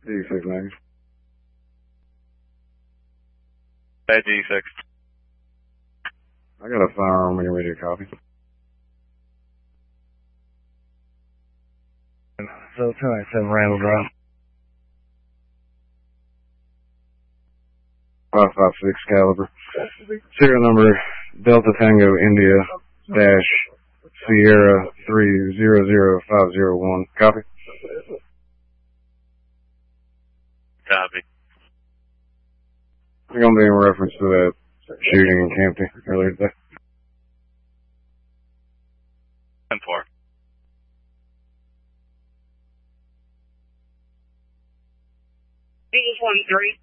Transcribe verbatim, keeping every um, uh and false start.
D six nine. Hey, D six. I got a firearm. We can read your copy. So two ninety-seven Randall Drive. five five six caliber. Serial number Delta Tango India dash Sierra three zero zero five zero one. Copy? Copy. It's going to be in reference to that shooting in Campton earlier today. ten four. D one three.